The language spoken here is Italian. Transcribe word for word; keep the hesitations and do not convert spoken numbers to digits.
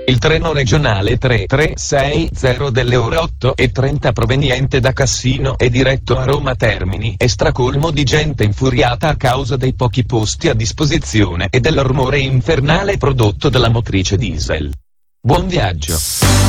Il treno regionale tre tre sei zero delle ore otto e trenta proveniente da Cassino è diretto a Roma Termini e stracolmo di gente infuriata a causa dei pochi posti a disposizione e del rumore infernale prodotto dalla motrice diesel. Buon viaggio!